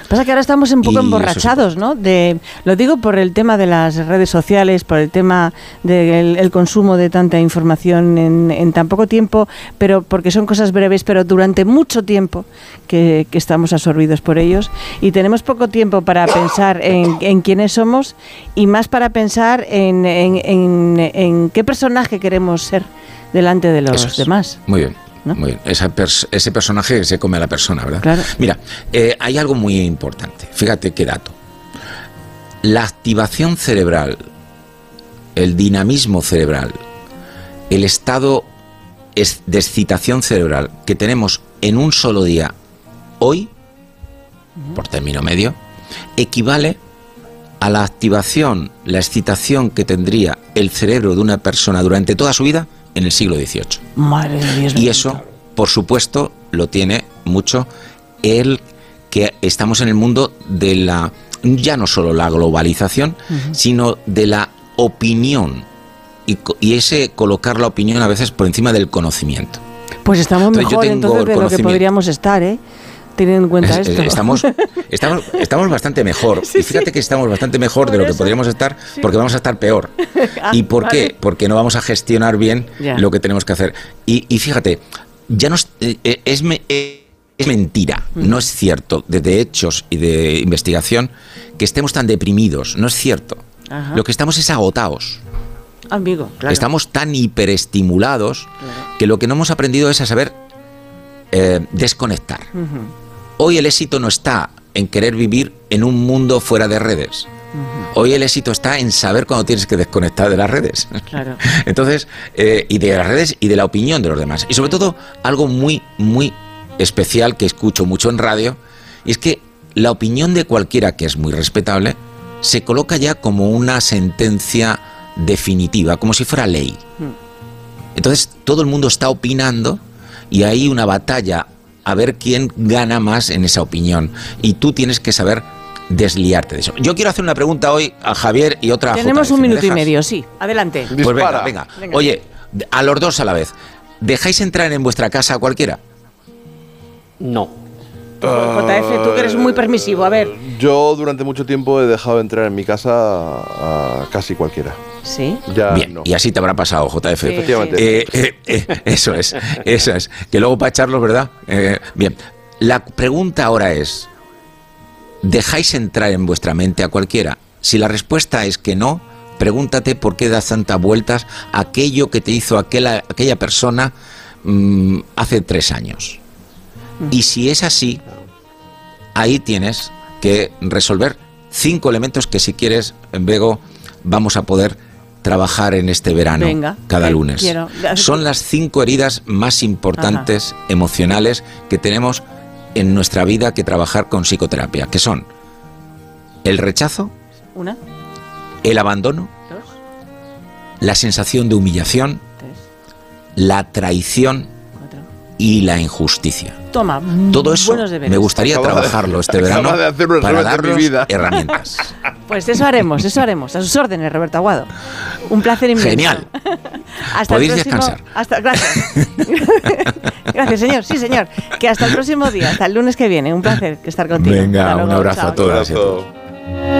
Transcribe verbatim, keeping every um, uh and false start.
Pasa que ahora estamos un poco Y emborrachados, eso- ¿no? De, lo digo por el tema de las redes sociales, por el tema del el consumo de tanta información en, en tan poco tiempo, pero porque son cosas breves, pero durante mucho tiempo que, que estamos absorbidos por ellos y tenemos poco tiempo para pensar en, en quiénes somos y más para pensar en, en, en, en qué personaje queremos ser delante de los Eso es. demás. Muy bien. ¿No? Muy bien. Esa pers- ese personaje se come a la persona, ¿verdad? Claro. Mira, eh, hay algo muy importante. Fíjate qué dato. La activación cerebral, el dinamismo cerebral, el estado es- de excitación cerebral que tenemos en un solo día hoy, por término medio, equivale a la activación, la excitación que tendría el cerebro de una persona durante toda su vida en el siglo dieciocho. Madre de Dios. Y eso, por supuesto, lo tiene mucho el que estamos en el mundo de la, ya no solo la globalización, uh-huh. sino de la opinión. Y, y ese colocar la opinión a veces por encima del conocimiento. Pues estamos Entonces, mejor entonces de lo que podríamos estar, ¿eh? Teniendo en cuenta es, esto. Estamos, estamos, estamos bastante mejor. Sí, y fíjate sí. que estamos bastante mejor Por de lo que eso. podríamos estar, Sí. porque vamos a estar peor. Ah, ¿Y por vale. qué? Porque no vamos a gestionar bien Ya. lo que tenemos que hacer. Y, y fíjate, ya no es, eh, es, me- eh, es mentira, Mm. no es cierto, desde hechos y de investigación, que estemos tan deprimidos. No es cierto. Ajá. Lo que estamos es agotados. Amigo, claro. Estamos tan hiperestimulados Claro. que lo que no hemos aprendido es a saber eh, desconectar. Ujú. Hoy el éxito no está en querer vivir en un mundo fuera de redes. Uh-huh. Hoy el éxito está en saber cuándo tienes que desconectar de las redes. Claro. Entonces, eh, y de las redes y de la opinión de los demás. Y sobre todo, algo muy, muy especial que escucho mucho en radio, y es que la opinión de cualquiera, que es muy respetable, se coloca ya como una sentencia definitiva, como si fuera ley. Mm. Entonces, todo el mundo está opinando y hay una batalla a ver quién gana más en esa opinión. Y tú tienes que saber desliarte de eso. Yo quiero hacer una pregunta hoy a Javier y otra a Tenemos J F. un ¿Me minuto y dejas? medio, sí. Adelante. Pues venga, Dispara. venga, Venga. Oye, a los dos a la vez. ¿Dejáis entrar en vuestra casa a cualquiera? No. J F, tú que eres muy permisivo. A ver. Yo durante mucho tiempo he dejado entrar en mi casa a, a casi cualquiera. Sí. Ya Bien, no. y así te habrá pasado, J F. Sí, Efectivamente. Eh, eh, eh, eso es, eso es. Que luego para echarlos, ¿verdad? Eh, bien, la pregunta ahora es, ¿dejáis entrar en vuestra mente a cualquiera? Si la respuesta es que no, pregúntate por qué das tantas vueltas a aquello que te hizo aquella, aquella persona mmm, hace tres años. Y si es así, ahí tienes que resolver cinco elementos que si quieres, Bego, vamos a poder trabajar en este verano, Venga, cada que lunes. quiero. Son las cinco heridas más importantes emocionales que tenemos en nuestra vida que trabajar con psicoterapia, que son el rechazo, Una, el abandono, dos, la sensación de humillación, tres, la traición cuatro. y la injusticia. Toma. Todo eso buenos deberes. me gustaría Acaba de- trabajarlo este acaba verano de hacer un para resumen de mi darnos vida. herramientas. Pues eso haremos, eso haremos. A sus órdenes, Roberto Aguado. Un placer inmenso. Genial. Hasta Podéis el próximo, descansar. Hasta, gracias. Gracias, señor. Sí, señor. Que hasta el próximo día, hasta el lunes que viene. Un placer estar contigo. Venga, Hasta un luego. abrazo Chao. a todas y a todos. Abrazo.